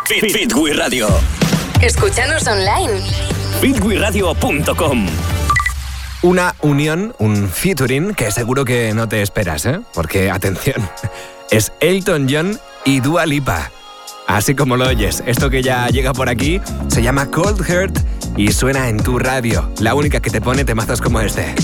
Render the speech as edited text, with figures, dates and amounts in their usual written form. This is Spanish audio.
Fit with Radio. Escúchanos online. fitwithradio.com. Una unión, un featuring que seguro que no te esperas, ¿eh? Porque, atención, es Elton John y Dua Lipa. Así como lo oyes, esto que ya llega por aquí se llama Cold Heart y suena en tu radio, la única que te pone temazos como este.